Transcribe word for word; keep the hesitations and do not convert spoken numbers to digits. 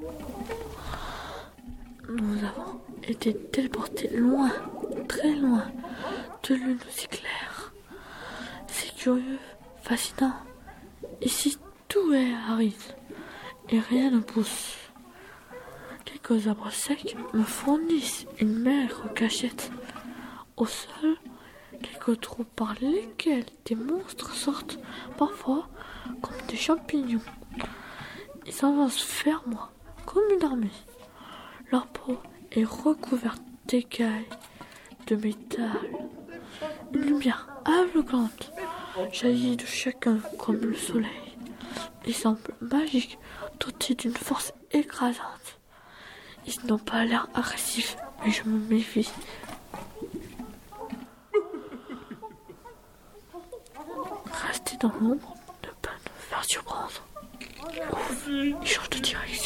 Nous avons été téléportés loin, très loin, de l'une aussi claire. C'est curieux, fascinant. Ici, tout est aride et rien ne pousse. Quelques arbres secs me fournissent une maigre cachette. Au sol, quelques trous par lesquels des monstres sortent, parfois comme des champignons. Ils s'avancent vers moi comme une armée. Leur peau est recouverte d'écailles de métal. Une lumière aveuglante jaillit de chacun comme le soleil. Ils semblent magiques, dotés d'une force écrasante. Ils n'ont pas l'air agressifs, mais je me méfie. Rester dans l'ombre ne pas nous faire surprendre. Ouf, ils changent de direction.